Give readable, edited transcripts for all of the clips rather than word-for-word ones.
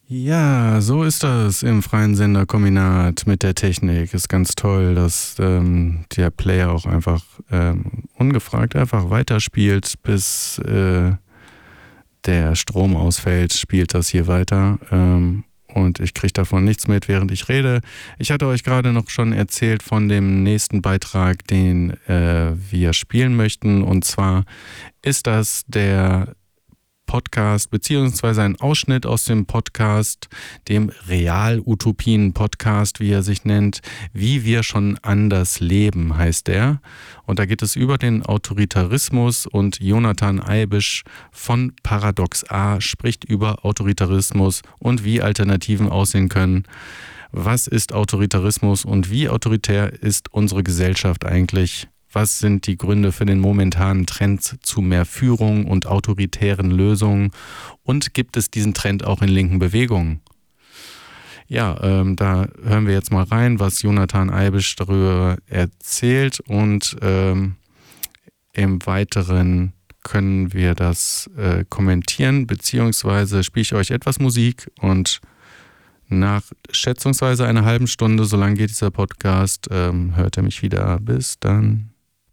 Ja, so ist das im freien Senderkombinat mit der Technik. Ist ganz toll, dass der Player auch einfach ungefragt einfach weiterspielt, bis der Strom ausfällt, spielt das hier weiter. Und ich kriege davon nichts mit, während ich rede. Ich hatte euch gerade noch schon erzählt von dem nächsten Beitrag, den wir spielen möchten. Und zwar ist das der Podcast, beziehungsweise ein Ausschnitt aus dem Podcast, dem Real-Utopien-Podcast, wie er sich nennt, Wie wir schon anders leben, heißt der. Und da geht es über den Autoritarismus und Jonathan Eibisch von Paradox A spricht über Autoritarismus und wie Alternativen aussehen können. Was ist Autoritarismus und wie autoritär ist unsere Gesellschaft eigentlich? Was sind die Gründe für den momentanen Trend zu mehr Führung und autoritären Lösungen? Und gibt es diesen Trend auch in linken Bewegungen? Ja, da hören wir jetzt mal rein, was Jonathan Eibisch darüber erzählt. Und im Weiteren können wir das kommentieren, beziehungsweise spiele ich euch etwas Musik und nach schätzungsweise einer halben Stunde, so lang geht dieser Podcast, hört ihr mich wieder. Bis dann.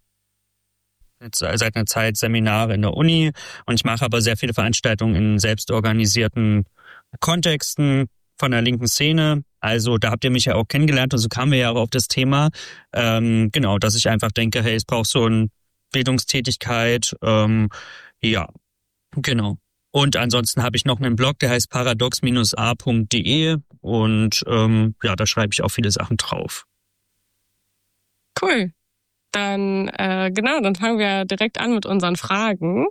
Seit einer Zeit Seminare in der Uni und ich mache aber sehr viele Veranstaltungen in selbstorganisierten Kontexten von der linken Szene. Also da habt ihr mich ja auch kennengelernt und so kamen wir ja auch auf das Thema. Genau, dass ich einfach denke, hey, es braucht so eine Bildungstätigkeit. Ja, genau. Und ansonsten habe ich noch einen Blog, der heißt paradox-a.de und ja, da schreibe ich auch viele Sachen drauf. Cool. Dann dann fangen wir direkt an mit unseren Fragen.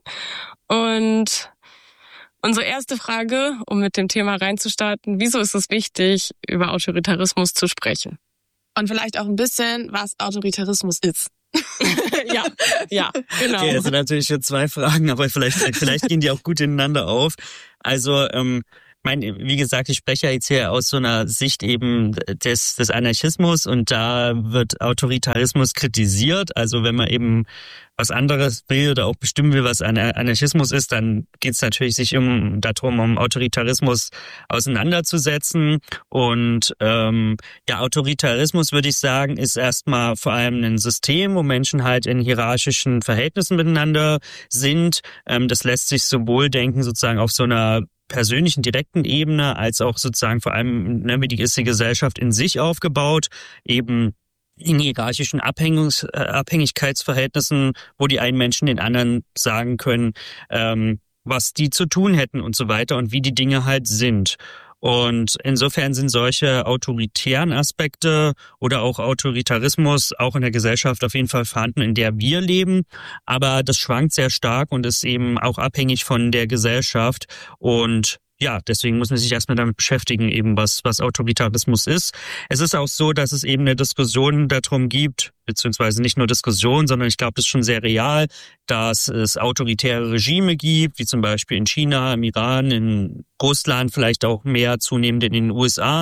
Und unsere erste Frage, um mit dem Thema reinzustarten: Wieso ist es wichtig, über Autoritarismus zu sprechen? Und vielleicht auch ein bisschen, was Autoritarismus ist. ja, genau. Okay, das sind natürlich jetzt zwei Fragen, aber vielleicht gehen die auch gut ineinander auf. Also, wie gesagt, ich spreche ja jetzt hier aus so einer Sicht eben des Anarchismus und da wird Autoritarismus kritisiert. Also wenn man eben was anderes will oder auch bestimmen will, was Anarchismus ist, dann geht es natürlich sich darum, um Autoritarismus auseinanderzusetzen. Und Autoritarismus, würde ich sagen, ist erstmal vor allem ein System, wo Menschen halt in hierarchischen Verhältnissen miteinander sind. Das lässt sich sowohl denken sozusagen auf so einer persönlichen, direkten Ebene, als auch sozusagen vor allem, wie ist die Gesellschaft in sich aufgebaut, eben in hierarchischen Abhängigkeitsverhältnissen, wo die einen Menschen den anderen sagen können, was die zu tun hätten und so weiter und wie die Dinge halt sind. Und insofern sind solche autoritären Aspekte oder auch Autoritarismus auch in der Gesellschaft auf jeden Fall vorhanden, in der wir leben. Aber das schwankt sehr stark und ist eben auch abhängig von der Gesellschaft. Und ja, deswegen muss man sich erstmal damit beschäftigen, eben was Autoritarismus ist. Es ist auch so, dass es eben eine Diskussion darum gibt, beziehungsweise nicht nur Diskussion, sondern ich glaube, das ist schon sehr real, dass es autoritäre Regime gibt, wie zum Beispiel in China, im Iran, in Russland, vielleicht auch mehr zunehmend in den USA,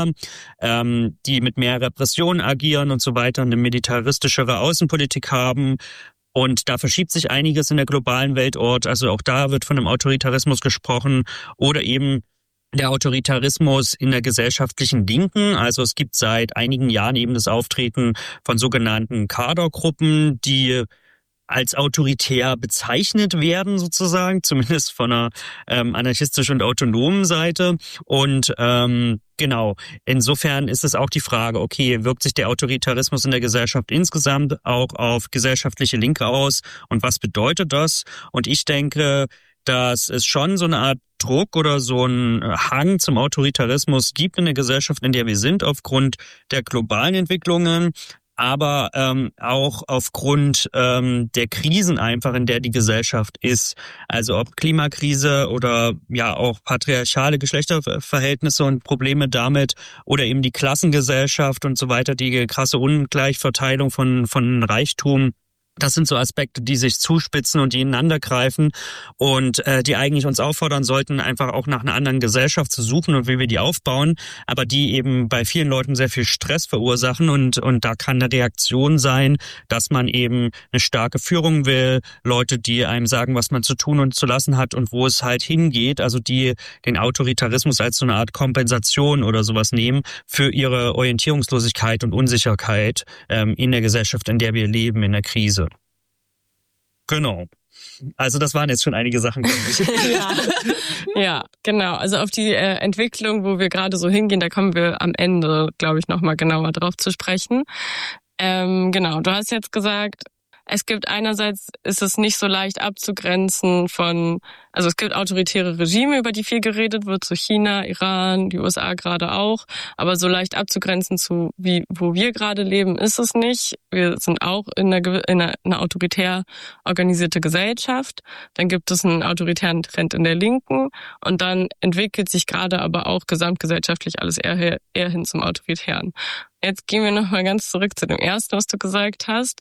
die mit mehr Repression agieren und so weiter und eine militaristischere Außenpolitik haben. Und da verschiebt sich einiges in der globalen Weltort. Also auch da wird von einem Autoritarismus gesprochen oder eben der Autoritarismus in der gesellschaftlichen Linken. Also es gibt seit einigen Jahren eben das Auftreten von sogenannten Kadergruppen, die als autoritär bezeichnet werden sozusagen, zumindest von einer anarchistischen und autonomen Seite. Und genau, insofern ist es auch die Frage, okay, wirkt sich der Autoritarismus in der Gesellschaft insgesamt auch auf gesellschaftliche Linke aus und was bedeutet das? Und ich denke, dass es schon so eine Art Druck oder so einen Hang zum Autoritarismus gibt in der Gesellschaft, in der wir sind, aufgrund der globalen Entwicklungen, aber auch aufgrund der Krisen einfach, in der die Gesellschaft ist. Also ob Klimakrise oder ja auch patriarchale Geschlechterverhältnisse und Probleme damit oder eben die Klassengesellschaft und so weiter, die krasse Ungleichverteilung von Reichtum. Das sind so Aspekte, die sich zuspitzen und die ineinander greifen und die eigentlich uns auffordern sollten, einfach auch nach einer anderen Gesellschaft zu suchen und wie wir die aufbauen, aber die eben bei vielen Leuten sehr viel Stress verursachen und da kann eine Reaktion sein, dass man eben eine starke Führung will, Leute, die einem sagen, was man zu tun und zu lassen hat und wo es halt hingeht, also die den Autoritarismus als so eine Art Kompensation oder sowas nehmen für ihre Orientierungslosigkeit und Unsicherheit in der Gesellschaft, in der wir leben, in der Krise. Genau. Also das waren jetzt schon einige Sachen. Ja, genau. Also auf die Entwicklung, wo wir gerade so hingehen, da kommen wir am Ende, glaube ich, nochmal genauer drauf zu sprechen. Genau, du hast jetzt gesagt, es gibt einerseits, ist es nicht so leicht abzugrenzen von, also es gibt autoritäre Regime, über die viel geredet wird, so China, Iran, die USA gerade auch, aber so leicht abzugrenzen zu wo wir gerade leben, ist es nicht. Wir sind auch in einer autoritär organisierte Gesellschaft. Dann gibt es einen autoritären Trend in der Linken und dann entwickelt sich gerade aber auch gesamtgesellschaftlich alles eher hin zum Autoritären. Jetzt gehen wir nochmal ganz zurück zu dem ersten, was du gesagt hast.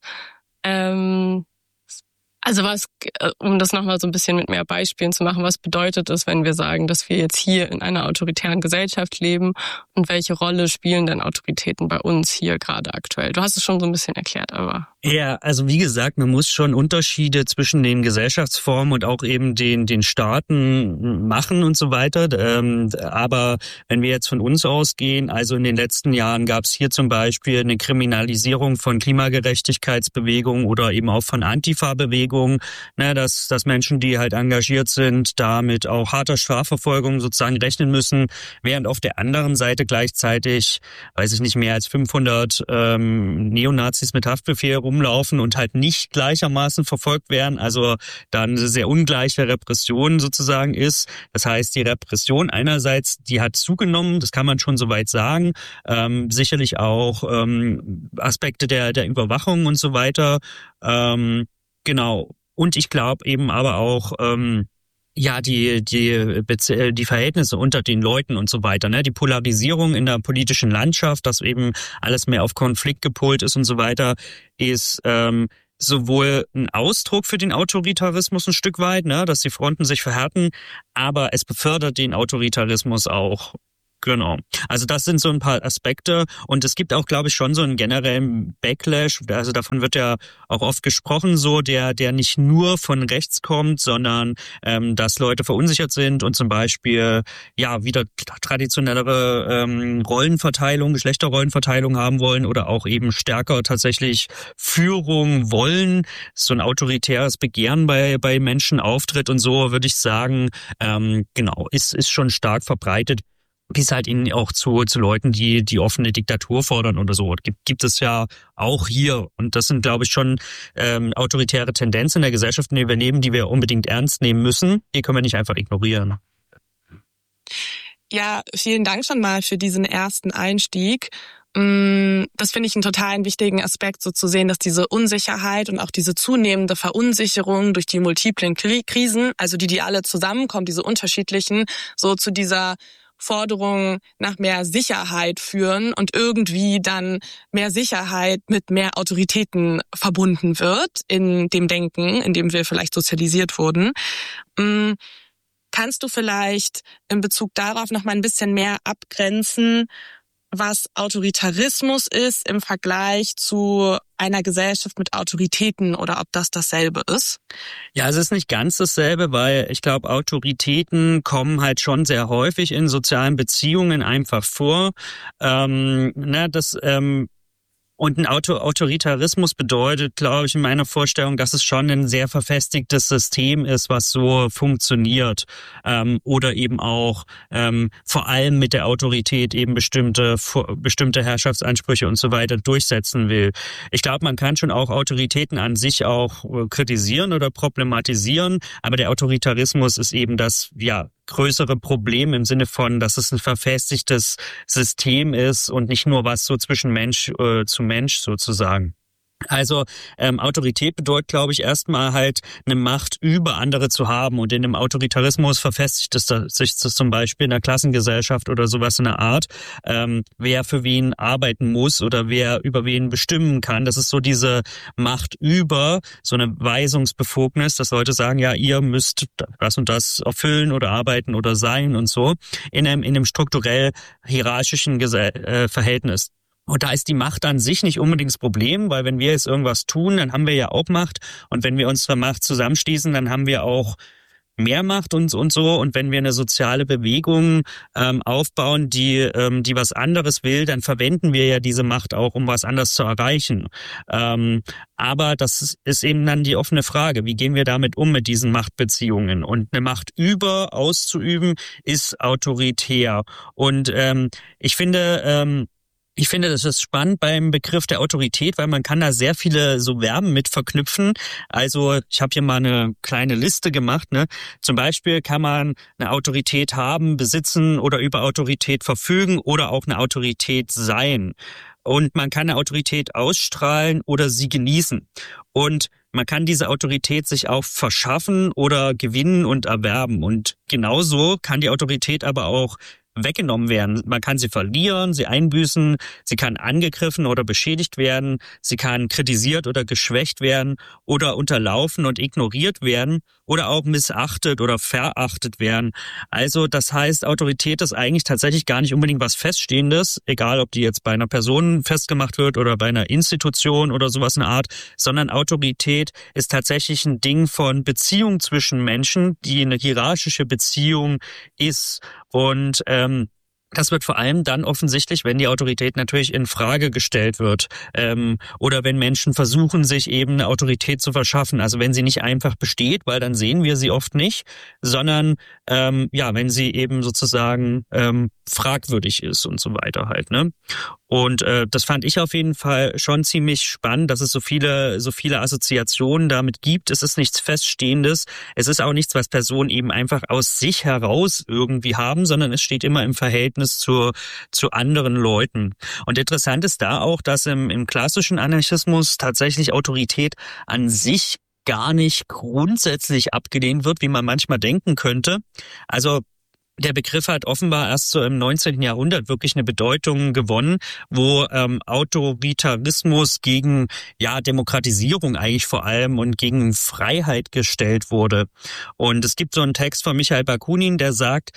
Also um das nochmal so ein bisschen mit mehr Beispielen zu machen, was bedeutet es, wenn wir sagen, dass wir jetzt hier in einer autoritären Gesellschaft leben und welche Rolle spielen denn Autoritäten bei uns hier gerade aktuell? Du hast es schon so ein bisschen erklärt, aber... Ja, also wie gesagt, man muss schon Unterschiede zwischen den Gesellschaftsformen und auch eben den Staaten machen und so weiter. Aber wenn wir jetzt von uns ausgehen, also in den letzten Jahren gab es hier zum Beispiel eine Kriminalisierung von Klimagerechtigkeitsbewegungen oder eben auch von Antifa-Bewegungen, dass Menschen, die halt engagiert sind, damit auch harter Strafverfolgung sozusagen rechnen müssen, während auf der anderen Seite gleichzeitig, weiß ich nicht, mehr als 500 Neonazis mit Haftbefehl rumlaufen und halt nicht gleichermaßen verfolgt werden, also dann eine sehr ungleiche Repression sozusagen ist. Das heißt, die Repression einerseits, die hat zugenommen, das kann man schon soweit sagen, sicherlich auch Aspekte der Überwachung und so weiter, genau. Und ich glaube eben aber auch die Verhältnisse unter den Leuten und so weiter, die Polarisierung in der politischen Landschaft, dass eben alles mehr auf Konflikt gepolt ist und so weiter, ist sowohl ein Ausdruck für den Autoritarismus ein Stück weit, dass die Fronten sich verhärten, aber es befördert den Autoritarismus auch. Genau. Also das sind so ein paar Aspekte und es gibt auch, glaube ich, schon so einen generellen Backlash, also davon wird ja auch oft gesprochen, so der nicht nur von rechts kommt, sondern dass Leute verunsichert sind und zum Beispiel wieder traditionellere Rollenverteilung, Geschlechterrollenverteilung haben wollen oder auch eben stärker tatsächlich Führung wollen, so ein autoritäres Begehren bei Menschen auftritt und so, würde ich sagen, ist schon stark verbreitet. Bis halt ihnen auch zu Leuten, die offene Diktatur fordern oder so. Gibt es ja auch hier. Und das sind, glaube ich, schon autoritäre Tendenzen in der Gesellschaft, in der wir leben, die wir unbedingt ernst nehmen müssen. Die können wir nicht einfach ignorieren. Ja, vielen Dank schon mal für diesen ersten Einstieg. Das finde ich einen total wichtigen Aspekt, so zu sehen, dass diese Unsicherheit und auch diese zunehmende Verunsicherung durch die multiplen Krisen, also die alle zusammenkommen, diese unterschiedlichen, so zu dieser Forderungen nach mehr Sicherheit führen und irgendwie dann mehr Sicherheit mit mehr Autoritäten verbunden wird in dem Denken, in dem wir vielleicht sozialisiert wurden. Kannst du vielleicht in Bezug darauf noch mal ein bisschen mehr abgrenzen, was Autoritarismus ist im Vergleich zu einer Gesellschaft mit Autoritäten oder ob das dasselbe ist? Ja, es ist nicht ganz dasselbe, weil ich glaube, Autoritäten kommen halt schon sehr häufig in sozialen Beziehungen einfach vor. Und ein Autoritarismus bedeutet, glaube ich, in meiner Vorstellung, dass es schon ein sehr verfestigtes System ist, was so funktioniert. Oder eben auch vor allem mit der Autorität eben bestimmte Herrschaftsansprüche und so weiter durchsetzen will. Ich glaube, man kann schon auch Autoritäten an sich auch kritisieren oder problematisieren, aber der Autoritarismus ist eben das, größere Problem im Sinne von, dass es ein verfestigtes System ist und nicht nur was so zwischen Mensch zu Mensch sozusagen. Also Autorität bedeutet, glaube ich, erstmal halt eine Macht über andere zu haben. Und in dem Autoritarismus verfestigt es sich das zum Beispiel in der Klassengesellschaft oder sowas in der Art, wer für wen arbeiten muss oder wer über wen bestimmen kann. Das ist so diese Macht über, so eine Weisungsbefugnis, dass Leute sagen, ja, ihr müsst das und das erfüllen oder arbeiten oder sein und so, in einem strukturell hierarchischen Verhältnis. Und da ist die Macht an sich nicht unbedingt das Problem, weil wenn wir jetzt irgendwas tun, dann haben wir ja auch Macht. Und wenn wir unsere Macht zusammenschließen, dann haben wir auch mehr Macht und so. Und wenn wir eine soziale Bewegung aufbauen, die was anderes will, dann verwenden wir ja diese Macht auch, um was anderes zu erreichen. Aber das ist eben dann die offene Frage. Wie gehen wir damit um mit diesen Machtbeziehungen? Und eine Macht über auszuüben ist autoritär. Und ich finde, das ist spannend beim Begriff der Autorität, weil man kann da sehr viele so Verben mit verknüpfen. Also ich habe hier mal eine kleine Liste gemacht. Ne? Zum Beispiel kann man eine Autorität haben, besitzen oder über Autorität verfügen oder auch eine Autorität sein. Und man kann eine Autorität ausstrahlen oder sie genießen. Und man kann diese Autorität sich auch verschaffen oder gewinnen und erwerben. Und genauso kann die Autorität aber auch weggenommen werden. Man kann sie verlieren, sie einbüßen, sie kann angegriffen oder beschädigt werden, sie kann kritisiert oder geschwächt werden oder unterlaufen und ignoriert werden oder auch missachtet oder verachtet werden. Also das heißt, Autorität ist eigentlich tatsächlich gar nicht unbedingt was Feststehendes, egal ob die jetzt bei einer Person festgemacht wird oder bei einer Institution oder sowas in der Art, sondern Autorität ist tatsächlich ein Ding von Beziehung zwischen Menschen, die eine hierarchische Beziehung ist. Und das wird vor allem dann offensichtlich, wenn die Autorität natürlich in Frage gestellt wird oder wenn Menschen versuchen, sich eben eine Autorität zu verschaffen. Also wenn sie nicht einfach besteht, weil dann sehen wir sie oft nicht, sondern wenn sie eben sozusagen fragwürdig ist und so weiter halt, ne? Und das fand ich auf jeden Fall schon ziemlich spannend, dass es so viele Assoziationen damit gibt. Es ist nichts Feststehendes. Es ist auch nichts, was Personen eben einfach aus sich heraus irgendwie haben, sondern es steht immer im Verhältnis zu anderen Leuten. Und interessant ist da auch, dass im klassischen Anarchismus tatsächlich Autorität an sich gar nicht grundsätzlich abgelehnt wird, wie man manchmal denken könnte. Also der Begriff hat offenbar erst so im 19. Jahrhundert wirklich eine Bedeutung gewonnen, wo Autoritarismus gegen Demokratisierung eigentlich vor allem und gegen Freiheit gestellt wurde. Und es gibt so einen Text von Michael Bakunin, der sagt,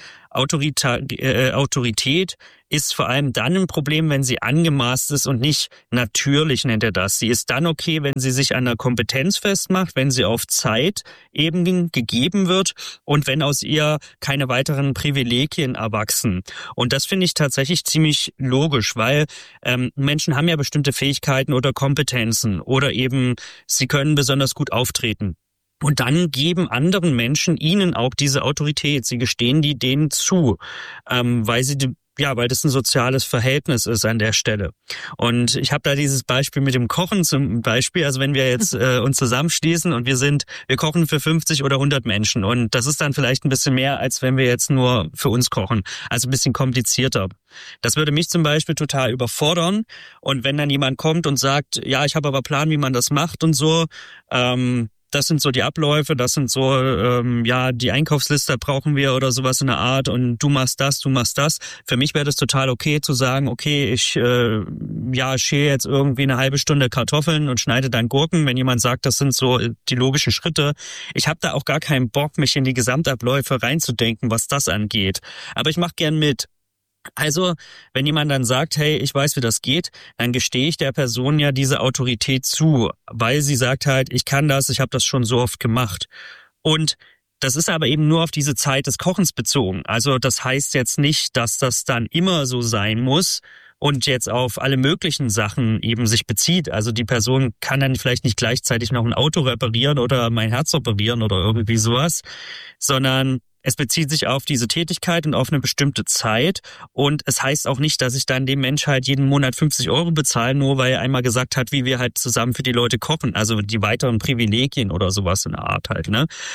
Autorität ist vor allem dann ein Problem, wenn sie angemaßt ist und nicht natürlich, nennt er das. Sie ist dann okay, wenn sie sich an einer Kompetenz festmacht, wenn sie auf Zeit eben gegeben wird und wenn aus ihr keine weiteren Privilegien erwachsen. Und das finde ich tatsächlich ziemlich logisch, weil Menschen haben ja bestimmte Fähigkeiten oder Kompetenzen oder eben sie können besonders gut auftreten. Und dann geben anderen Menschen ihnen auch diese Autorität. Sie gestehen die denen zu, weil das ein soziales Verhältnis ist an der Stelle. Und ich habe da dieses Beispiel mit dem Kochen zum Beispiel. Also wenn wir jetzt uns zusammenschließen und wir kochen für 50 oder 100 Menschen. Und das ist dann vielleicht ein bisschen mehr, als wenn wir jetzt nur für uns kochen. Also ein bisschen komplizierter. Das würde mich zum Beispiel total überfordern. Und wenn dann jemand kommt und sagt, ja, ich habe aber Plan, wie man das macht und so, das sind so die Abläufe, das sind so, die Einkaufsliste brauchen wir oder sowas in der Art und du machst das. Für mich wäre das total okay zu sagen, okay, ich schäle jetzt irgendwie eine halbe Stunde Kartoffeln und schneide dann Gurken. Wenn jemand sagt, das sind so die logischen Schritte. Ich habe da auch gar keinen Bock, mich in die Gesamtabläufe reinzudenken, was das angeht. Aber ich mache gern mit. Also, wenn jemand dann sagt, hey, ich weiß, wie das geht, dann gestehe ich der Person ja diese Autorität zu, weil sie sagt halt, ich kann das, ich habe das schon so oft gemacht. Und das ist aber eben nur auf diese Zeit des Kochens bezogen. Also das heißt jetzt nicht, dass das dann immer so sein muss und jetzt auf alle möglichen Sachen eben sich bezieht. Also die Person kann dann vielleicht nicht gleichzeitig noch ein Auto reparieren oder mein Herz operieren oder irgendwie sowas, sondern es bezieht sich auf diese Tätigkeit und auf eine bestimmte Zeit. Und es heißt auch nicht, dass ich dann dem Mensch halt jeden Monat 50 € bezahle, nur weil er einmal gesagt hat, wie wir halt zusammen für die Leute kochen. Also die weiteren Privilegien oder sowas in der Art halt, ne?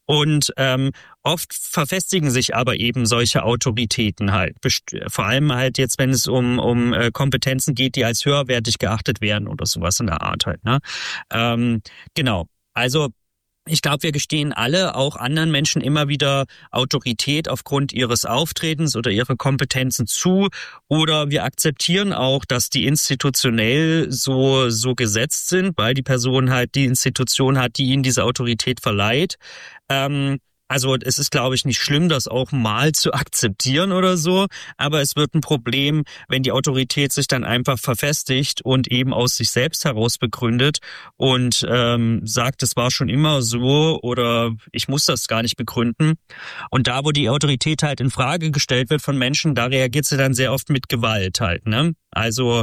Und oft verfestigen sich aber eben solche Autoritäten halt. Vor allem halt jetzt, wenn es um Kompetenzen geht, die als höherwertig geachtet werden oder sowas in der Art halt. Ne? Genau. Also ich glaube, wir gestehen alle auch anderen Menschen immer wieder Autorität aufgrund ihres Auftretens oder ihrer Kompetenzen zu. Oder wir akzeptieren auch, dass die institutionell so gesetzt sind, weil die Person halt die Institution hat, die ihnen diese Autorität verleiht. Also es ist, glaube ich, nicht schlimm, das auch mal zu akzeptieren oder so, aber es wird ein Problem, wenn die Autorität sich dann einfach verfestigt und eben aus sich selbst heraus begründet und sagt, es war schon immer so oder ich muss das gar nicht begründen. Und da, wo die Autorität halt in Frage gestellt wird von Menschen, da reagiert sie dann sehr oft mit Gewalt halt, ne? Also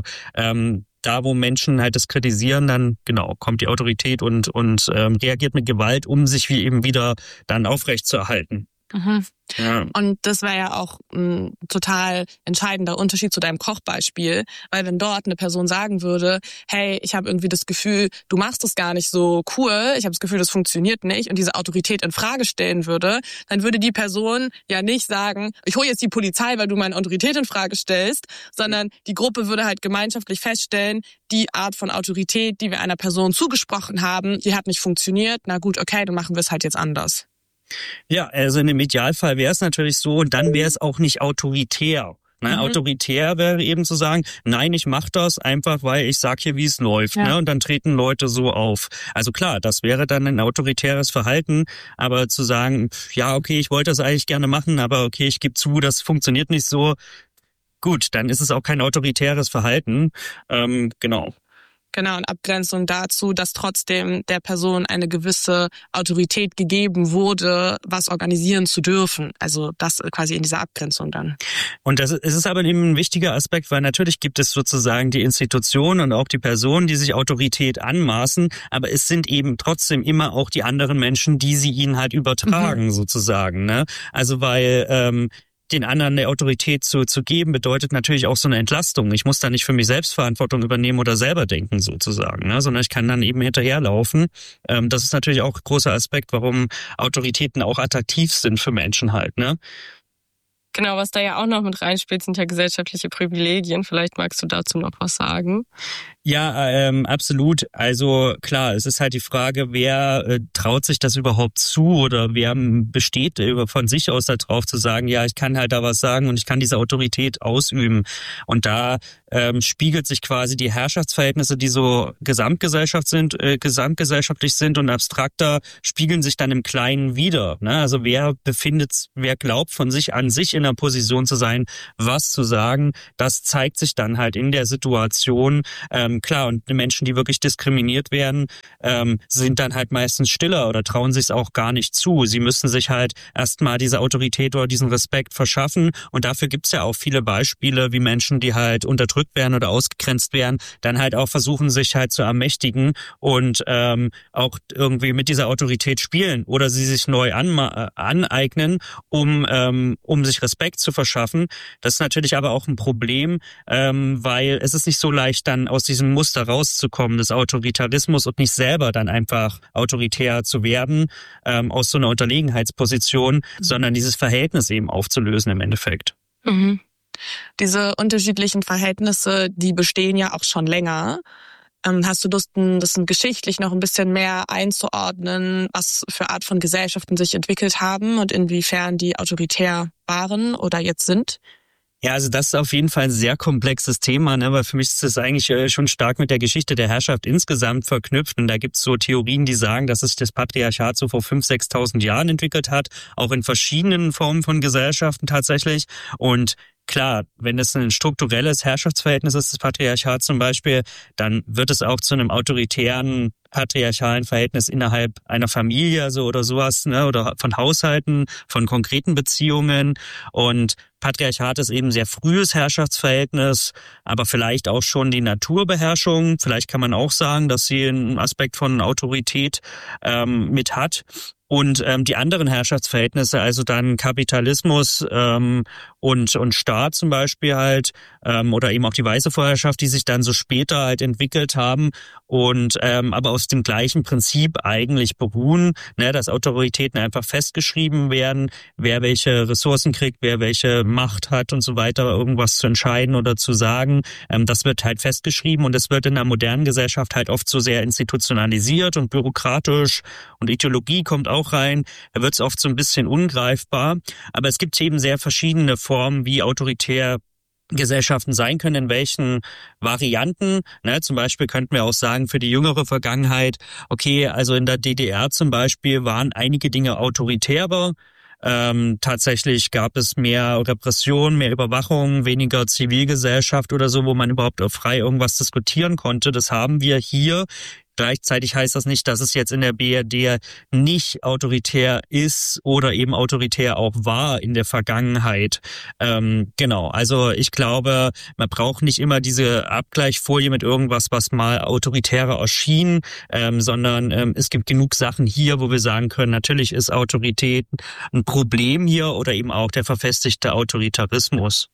da, wo Menschen halt das kritisieren, dann genau kommt die Autorität und reagiert mit Gewalt, um sich wie eben wieder dann aufrechtzuerhalten. Mhm. Ja. Und das wäre ja auch ein total entscheidender Unterschied zu deinem Kochbeispiel, weil wenn dort eine Person sagen würde, hey, ich habe irgendwie das Gefühl, du machst das gar nicht so cool, ich habe das Gefühl, das funktioniert nicht und diese Autorität in Frage stellen würde, dann würde die Person ja nicht sagen, ich hole jetzt die Polizei, weil du meine Autorität in Frage stellst, sondern die Gruppe würde halt gemeinschaftlich feststellen, die Art von Autorität, die wir einer Person zugesprochen haben, die hat nicht funktioniert, na gut, okay, dann machen wir es halt jetzt anders. Ja, also in dem Idealfall wäre es natürlich so und dann wäre es auch nicht autoritär. Ne? Autoritär wäre eben zu sagen, nein, ich mache das einfach, weil ich sag hier, wie es läuft. Ne? Und dann treten Leute so auf. Also klar, das wäre dann ein autoritäres Verhalten, aber zu sagen, ja, okay, ich wollte das eigentlich gerne machen, aber okay, ich gebe zu, das funktioniert nicht so. Gut, dann ist es auch kein autoritäres Verhalten. Genau. Genau, und Abgrenzung dazu, dass trotzdem der Person eine gewisse Autorität gegeben wurde, was organisieren zu dürfen. Also das quasi in dieser Abgrenzung dann. Und es ist aber eben ein wichtiger Aspekt, weil natürlich gibt es sozusagen die Institutionen und auch die Personen, die sich Autorität anmaßen, aber es sind eben trotzdem immer auch die anderen Menschen, die sie ihnen halt übertragen sozusagen. Ne? Also weil den anderen eine Autorität zu geben, bedeutet natürlich auch so eine Entlastung. Ich muss da nicht für mich selbst Verantwortung übernehmen oder selber denken sozusagen, ne? Sondern ich kann dann eben hinterherlaufen. Das ist natürlich auch ein großer Aspekt, warum Autoritäten auch attraktiv sind für Menschen halt, ne? Genau, was da ja auch noch mit reinspielt, sind ja gesellschaftliche Privilegien. Vielleicht magst du dazu noch was sagen. Ja, absolut. Also klar, es ist halt die Frage, wer traut sich das überhaupt zu oder wer besteht von sich aus darauf zu sagen, ja, ich kann halt da was sagen und ich kann diese Autorität ausüben. Und da spiegelt sich quasi die Herrschaftsverhältnisse, die so gesamtgesellschaftlich sind und abstrakter, spiegeln sich dann im Kleinen wieder. Ne? Also wer glaubt von sich an sich in der Position zu sein, was zu sagen, das zeigt sich dann halt in der Situation. Klar, und die Menschen, die wirklich diskriminiert werden, sind dann halt meistens stiller oder trauen sich es auch gar nicht zu. Sie müssen sich halt erstmal diese Autorität oder diesen Respekt verschaffen. Und dafür gibt's ja auch viele Beispiele, wie Menschen, die halt unterdrückt werden oder ausgegrenzt werden, dann halt auch versuchen, sich halt zu ermächtigen und auch irgendwie mit dieser Autorität spielen oder sie sich neu aneignen, um sich Respekt zu verschaffen. Das ist natürlich aber auch ein Problem, weil es ist nicht so leicht, dann aus diesem Muster rauszukommen, des Autoritarismus und nicht selber dann einfach autoritär zu werden, aus so einer Unterlegenheitsposition, sondern dieses Verhältnis eben aufzulösen im Endeffekt. Mhm. Diese unterschiedlichen Verhältnisse, die bestehen ja auch schon länger. Hast du Lust, das geschichtlich noch ein bisschen mehr einzuordnen, was für Art von Gesellschaften sich entwickelt haben und inwiefern die autoritär waren oder jetzt sind? Ja, also das ist auf jeden Fall ein sehr komplexes Thema, ne, weil für mich ist das eigentlich schon stark mit der Geschichte der Herrschaft insgesamt verknüpft. Und da gibt's so Theorien, die sagen, dass sich das Patriarchat so vor 5.000, 6.000 Jahren entwickelt hat, auch in verschiedenen Formen von Gesellschaften tatsächlich. Und klar, wenn es ein strukturelles Herrschaftsverhältnis ist, das Patriarchat zum Beispiel, dann wird es auch zu einem autoritären, patriarchalen Verhältnis innerhalb einer Familie also oder sowas, ne, oder von Haushalten, von konkreten Beziehungen. Und Patriarchat ist eben sehr frühes Herrschaftsverhältnis, aber vielleicht auch schon die Naturbeherrschung. Vielleicht kann man auch sagen, dass sie einen Aspekt von Autorität mit hat. Und die anderen Herrschaftsverhältnisse, also dann Kapitalismus und Staat zum Beispiel halt, oder eben auch die weiße Vorherrschaft, die sich dann so später halt entwickelt haben und aber aus dem gleichen Prinzip eigentlich beruhen, ne, dass Autoritäten einfach festgeschrieben werden, wer welche Ressourcen kriegt, wer welche Macht hat und so weiter, irgendwas zu entscheiden oder zu sagen. Das wird halt festgeschrieben und es wird in der modernen Gesellschaft halt oft so sehr institutionalisiert und bürokratisch und Ideologie kommt auch rein. Da wird es oft so ein bisschen ungreifbar, aber es gibt eben sehr verschiedene Formen, wie autoritär Gesellschaften sein können, in welchen Varianten. Ne, zum Beispiel könnten wir auch sagen, für die jüngere Vergangenheit, okay, also in der DDR zum Beispiel waren einige Dinge autoritärer. Tatsächlich gab es mehr Repression, mehr Überwachung, weniger Zivilgesellschaft oder so, wo man überhaupt frei irgendwas diskutieren konnte. Das haben wir hier. Gleichzeitig heißt das nicht, dass es jetzt in der BRD nicht autoritär ist oder eben autoritär auch war in der Vergangenheit. Genau, also ich glaube, man braucht nicht immer diese Abgleichfolie mit irgendwas, was mal autoritärer erschien, sondern es gibt genug Sachen hier, wo wir sagen können, natürlich ist Autorität ein Problem hier oder eben auch der verfestigte Autoritarismus.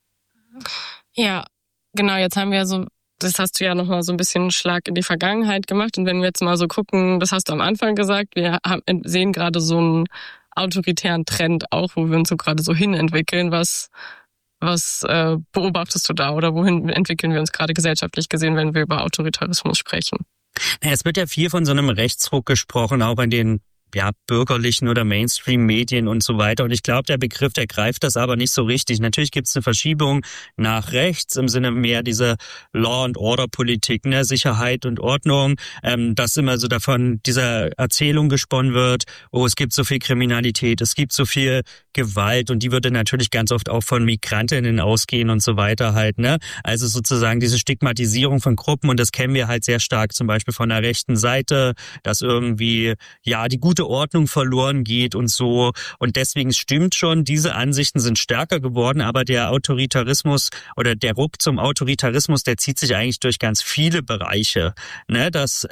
Ja, genau, jetzt haben wir so, das hast du ja nochmal so ein bisschen einen Schlag in die Vergangenheit gemacht. Und wenn wir jetzt mal so gucken, das hast du am Anfang gesagt, wir sehen gerade so einen autoritären Trend auch, wo wir uns so gerade so hinentwickeln. Was beobachtest du da oder wohin entwickeln wir uns gerade gesellschaftlich gesehen, wenn wir über Autoritarismus sprechen? Es wird ja viel von so einem Rechtsruck gesprochen, auch bei den bürgerlichen oder Mainstream-Medien und so weiter. Und ich glaube, der Begriff, der greift das aber nicht so richtig. Natürlich gibt es eine Verschiebung nach rechts im Sinne mehr dieser Law-and-Order-Politik, ne, Sicherheit und Ordnung, dass immer so davon dieser Erzählung gesponnen wird, oh, es gibt so viel Kriminalität, es gibt so viel Gewalt und die würde natürlich ganz oft auch von Migrantinnen ausgehen und so weiter halt, ne. Also sozusagen diese Stigmatisierung von Gruppen und das kennen wir halt sehr stark zum Beispiel von der rechten Seite, dass irgendwie, die gute Ordnung verloren geht und so. Und deswegen stimmt schon, diese Ansichten sind stärker geworden, aber der Autoritarismus oder der Ruck zum Autoritarismus, der zieht sich eigentlich durch ganz viele Bereiche. Ne,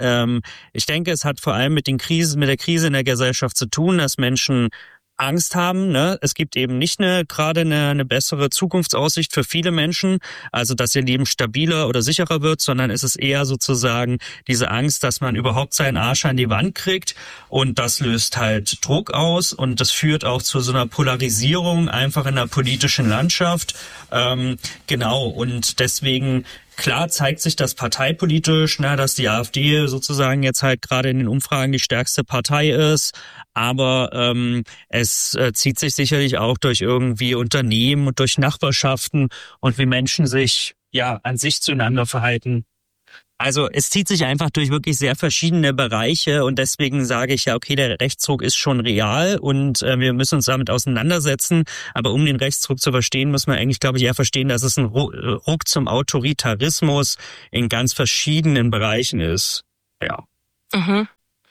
ich denke, es hat vor allem mit der Krise in der Gesellschaft zu tun, dass Menschen Angst haben. Ne? Es gibt eben nicht gerade eine bessere Zukunftsaussicht für viele Menschen, also dass ihr Leben stabiler oder sicherer wird, sondern es ist eher sozusagen diese Angst, dass man überhaupt seinen Arsch an die Wand kriegt und das löst halt Druck aus und das führt auch zu so einer Polarisierung einfach in der politischen Landschaft. Genau, und deswegen klar zeigt sich das parteipolitisch, dass die AfD sozusagen jetzt halt gerade in den Umfragen die stärkste Partei ist, aber es zieht sich sicherlich auch durch irgendwie Unternehmen und durch Nachbarschaften und wie Menschen sich an sich zueinander verhalten. Also es zieht sich einfach durch wirklich sehr verschiedene Bereiche und deswegen sage ich okay, der Rechtsruck ist schon real und wir müssen uns damit auseinandersetzen. Aber um den Rechtsruck zu verstehen, muss man eigentlich, glaube ich, eher verstehen, dass es ein Ruck zum Autoritarismus in ganz verschiedenen Bereichen ist. Ja. Mhm.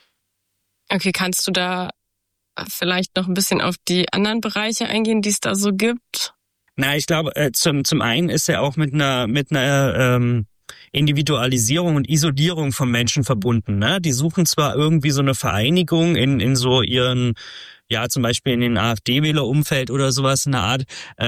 Okay, kannst du da vielleicht noch ein bisschen auf die anderen Bereiche eingehen, die es da so gibt? Na, ich glaube, zum einen ist er auch mit einer Individualisierung und Isolierung von Menschen verbunden. Ne? Die suchen zwar irgendwie so eine Vereinigung in so ihren, zum Beispiel in den AfD-Wählerumfeld oder sowas, eine Art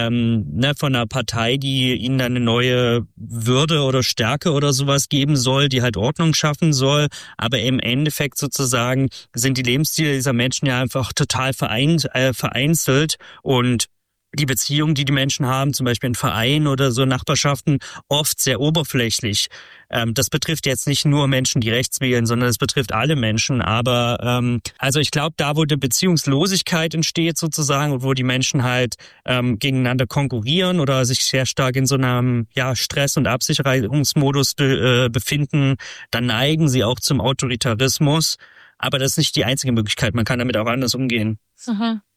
von einer Partei, die ihnen dann eine neue Würde oder Stärke oder sowas geben soll, die halt Ordnung schaffen soll. Aber im Endeffekt sozusagen sind die Lebensstile dieser Menschen ja einfach total vereinzelt und die Beziehungen, die Menschen haben, zum Beispiel in Vereinen oder so Nachbarschaften, oft sehr oberflächlich. Das betrifft jetzt nicht nur Menschen, die rechts wählen, sondern es betrifft alle Menschen. Aber also ich glaube, da wo eine Beziehungslosigkeit entsteht sozusagen und wo die Menschen halt gegeneinander konkurrieren oder sich sehr stark in so einem Stress- und Absicherungsmodus befinden, dann neigen sie auch zum Autoritarismus. Aber das ist nicht die einzige Möglichkeit. Man kann damit auch anders umgehen. Mhm.